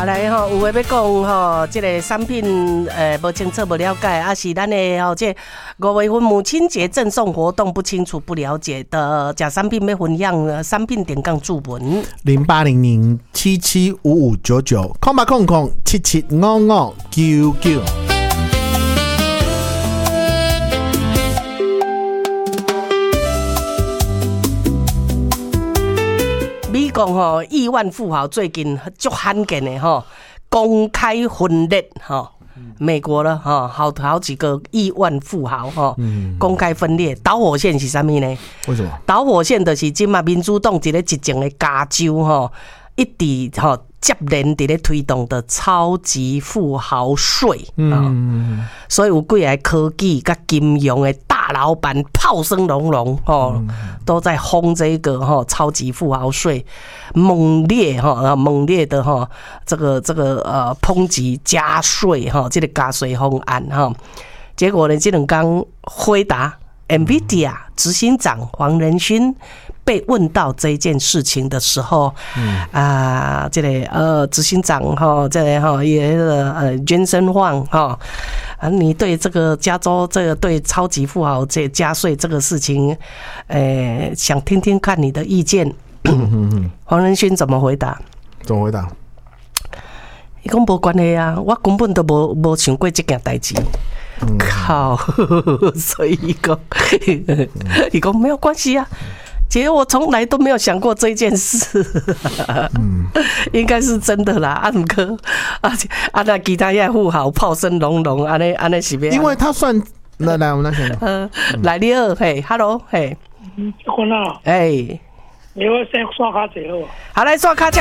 好来吼，有话要讲吼，这个产品无清楚、无了解，啊是咱的吼，这5月份母亲节赠送活动不清楚、不了解的假产品要分享，产品点杠注文 0800775599，0800775599。 美国吼亿万富豪最近足罕见的吼公开分裂吼，美国了吼好几个亿万富豪吼公开分裂，导火线是啥物呢？ 为什么？ 导火线就是今嘛民主党一个执政的加州吼，一直吼接连伫咧推动的超级富豪税，所以有几个科技甲金融的大老板炮声隆隆吼，都在轰这个吼超级富豪税，猛烈的吼这个抨击加税吼，这个加税方案吼，结果呢，这两天辉达 NVIDIA 执行长黄仁勋被问到这件事情的时候，这个执行长哈，这个哈也Jensen Huang 哈，你对这个加州这个对超级富豪这加税这个事情，想听听看你的意见。黄仁勋怎么回答？ 怎么回答？ 伊讲无关系啊，我根本都无想过这件代志。靠！所以伊讲没有关系啊。其实我从来都没有想过这件事，应该是真的啦。不过那其他遐富豪炮声隆隆，安尼是咩？ 因为他算来我们那先来你好，嘿 ，Hello， 嘿， 坤啊， 哎， 你我先刷卡者好。 好来刷卡。